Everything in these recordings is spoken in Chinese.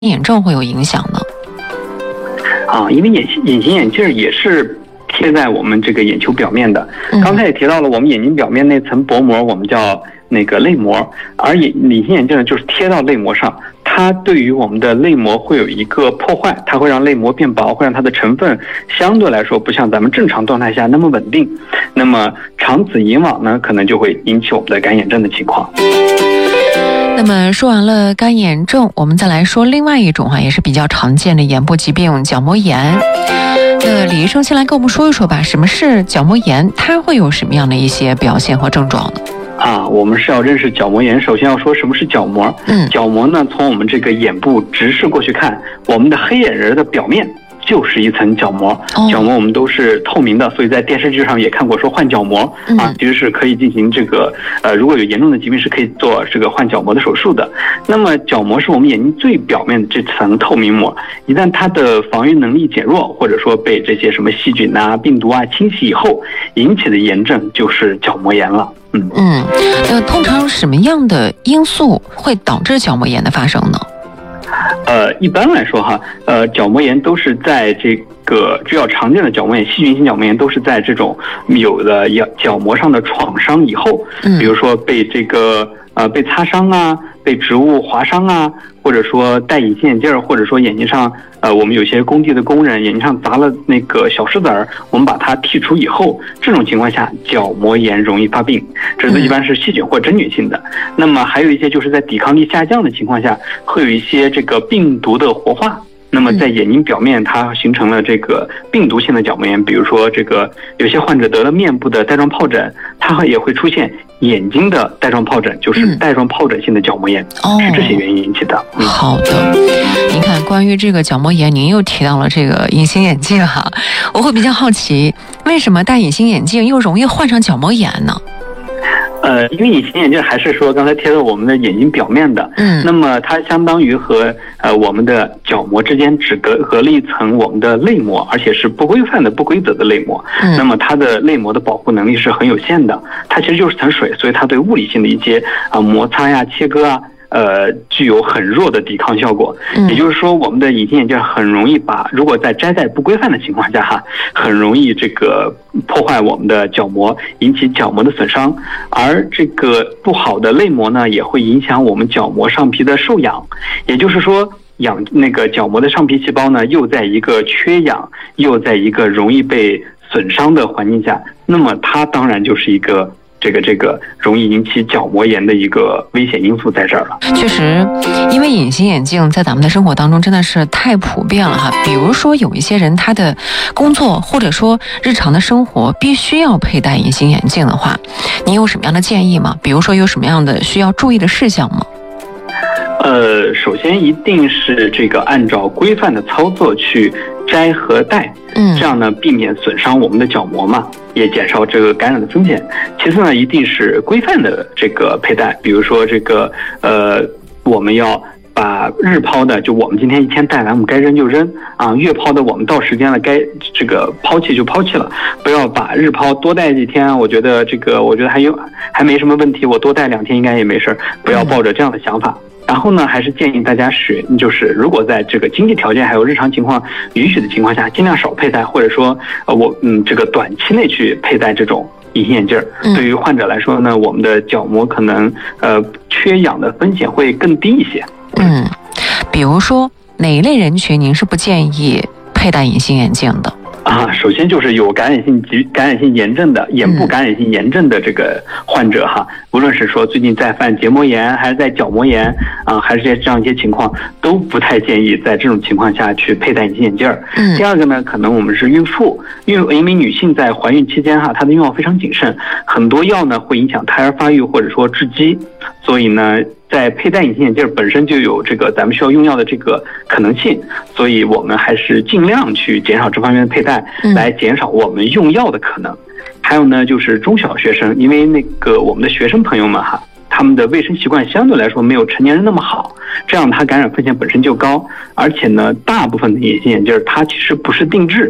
眼症会有影响呢？ 因为隐形眼镜也是贴在我们这个眼球表面的。刚才也提到了，我们眼睛表面那层薄膜我们叫那个泪膜，而隐形眼镜呢就是贴到泪膜上，它对于我们的泪膜会有一个破坏，它会让泪膜变薄，会让它的成分相对来说不像咱们正常状态下那么稳定。那么长此以往呢，可能就会引起我们的干眼症的情况。 那么说完了干眼症，我们再来说另外一种也是比较常见的眼部疾病——角膜炎。那李医生先来跟我们说一说吧，什么是角膜炎？它会有什么样的一些表现和症状呢？ 我们是要认识角膜炎，首先要说什么是角膜。角膜呢，从我们这个眼部直视过去看，我们的黑眼仁的表面就是一层角膜。角膜我们都是透明的，所以在电视剧上也看过说换角膜其实是可以进行这个如果有严重的疾病是可以做这个换角膜的手术的。那么角膜是我们眼睛最表面的这层透明膜，一旦它的防御能力减弱，或者说被这些什么细菌病毒侵袭以后引起的炎症就是角膜炎了。 通常什么样的因素会导致角膜炎的发生呢？ 一般来说角膜炎都是在这个比较常见的角膜炎，细菌性角膜炎都是在这种有了角膜上的创伤以后，比如说被这个被擦伤被植物划伤或者说戴隐形眼镜，或者说眼睛上我们有些工地的工人眼睛上砸了那个小石子儿，我们把它剔除以后，这种情况下角膜炎容易发病，这一般是细菌或真菌性的。那么还有一些就是在抵抗力下降的情况下，会有一些这个病毒的活化，那么在眼睛表面它形成了这个病毒性的角膜炎，比如说这个有些患者得了面部的带状疱疹，它也会出现眼睛的带状疱疹，就是带状疱疹性的角膜炎，是这些原因引起的。 好的，您看关于这个角膜炎，您又提到了这个隐形眼镜我会比较好奇，为什么戴隐形眼镜又容易患上角膜炎呢？ 因为隐形眼镜还是说刚才贴到我们的眼睛表面的，那么它相当于和我们的角膜之间只隔了一层我们的泪膜，而且是不规范的不规则的泪膜。那么它的泪膜的保护能力是很有限的，它其实就是层水，所以它对物理性的一些摩擦切割具有很弱的抵抗效果。也就是说，我们的隐形眼镜很容易如果在摘戴不规范的情况下很容易这个破坏我们的角膜，引起角膜的损伤。而这个不好的泪膜呢，也会影响我们角膜上皮的受氧。也就是说，那个角膜的上皮细胞呢，又在一个缺氧，又在一个容易被损伤的环境下，那么它当然就是一个这个容易引起角膜炎的一个危险因素在这儿了。 确实，因为隐形眼镜在咱们的生活当中真的是太普遍了比如说有一些人他的工作或者说日常的生活必须要佩戴隐形眼镜的话，你有什么样的建议吗？比如说有什么样的需要注意的事项吗？ 首先一定是这个按照规范的操作去摘和戴，这样呢避免损伤我们的角膜嘛，也减少这个感染的风险。其次呢，一定是规范的这个佩戴，比如说这个我们要把日抛的就我们今天一天戴完，我们该扔就扔月抛的我们到时间了该这个抛弃就抛弃了，不要把日抛多戴几天，我觉得还没什么问题，我多戴2天应该也没事，不要抱着这样的想法。然后呢，还是建议大家就是如果在这个经济条件还有日常情况允许的情况下，尽量少佩戴，或者说这个短期内去佩戴这种隐形眼镜。对于患者来说呢，我们的角膜可能缺氧的风险会更低一些。 比如说哪一类人群您是不建议佩戴隐形眼镜的？ 首先就是有感染性炎症的眼部感染性炎症的这个患者无论是说最近在犯结膜炎，还是在角膜炎还是这样一些情况，都不太建议在这种情况下去佩戴隐形眼镜。第二个呢，可能我们是孕妇，因为女性在怀孕期间她的用药非常谨慎，很多药呢会影响胎儿发育或者说致畸，所以呢在佩戴隐形眼镜本身就有这个咱们需要用药的这个可能性，所以我们还是尽量去减少这方面的佩戴，来减少我们用药的可能。还有呢，就是中小学生，因为那个我们的学生朋友们他们的卫生习惯相对来说没有成年人那么好，这样他感染风险本身就高，而且呢，大部分的隐形眼镜它其实不是定制。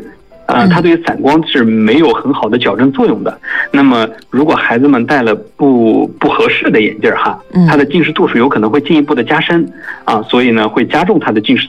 它对于散光是没有很好的矫正作用的。那么如果孩子们戴了不合适的眼镜哈，它的近视度数有可能会进一步的加深啊，所以呢会加重它的近视